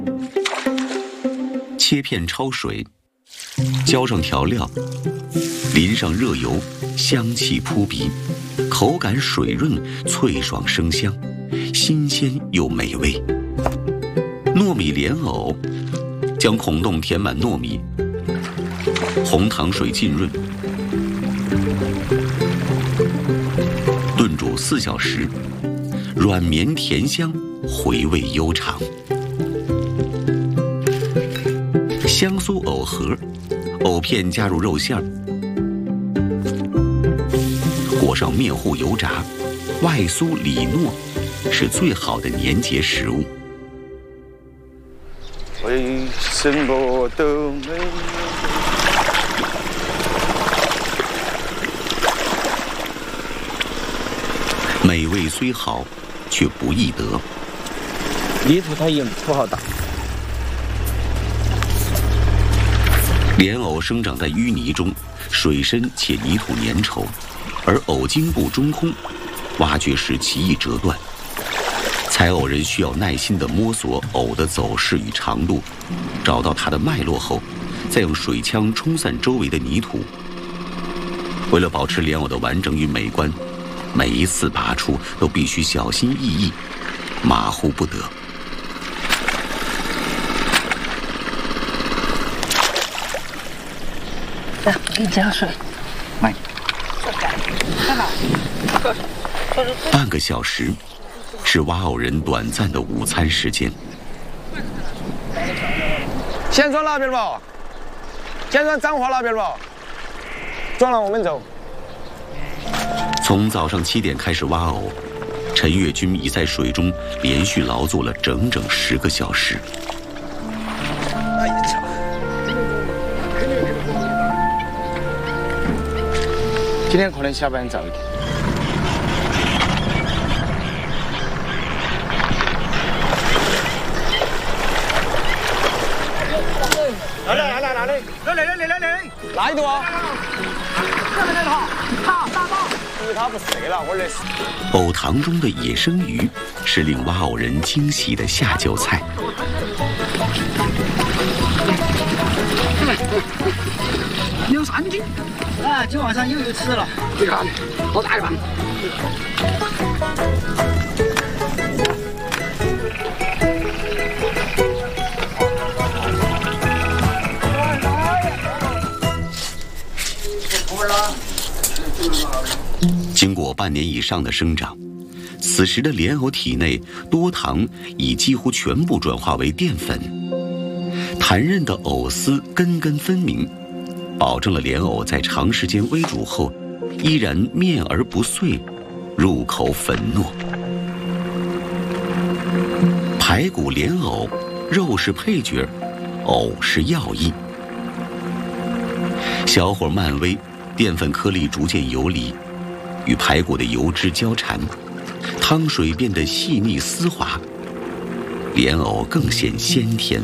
切片焯水，浇上调料，淋上热油，香气扑鼻，口感水润脆爽生香，新鲜又美味。糯米莲藕，将孔洞填满糯米，红糖水浸润，炖煮4小时，软绵甜香，回味悠长。香酥藕盒，藕片加入肉馅儿，裹上面糊油炸，外酥里糯，是最好的年节食物。 为什么都没有？ 美味虽好，却不易得。 泥土它也不好打。 莲藕生长在淤泥中，水深且泥土粘稠，而藕茎部中空，挖掘时极易折断。采藕人需要耐心地摸索藕的走势与长度，找到它的脉络后，再用水枪冲散周围的泥土。为了保持莲藕的完整与美观，每一次拔出都必须小心翼翼，马虎不得。 来，我给你加水。 来， 看吧。 半个小时，是挖藕人短暂的午餐时间。 先装那边吧，先装彰化那边吧，装了我们走。 从早上7点开始挖藕，陈月军已在水中连续劳作了整整10个小时。 今天可能下班早一点。来，哪一度啊？它不碎了，我的。 藕塘中的野生鱼是令挖藕人惊喜的下酒菜。 有3斤，啊，今晚上又有吃了。你看，好大一盘。 经过半年以上的生长，此时的莲藕体内多糖已几乎全部转化为淀粉，弹韧的藕丝根根分明，保证了莲藕在长时间煨煮后依然面而不碎，入口粉糯。排骨莲藕，肉是配角，藕是要义。小火慢煨，淀粉颗粒逐渐游离，与排骨的油脂交缠，汤水变得细腻丝滑，莲藕更显鲜甜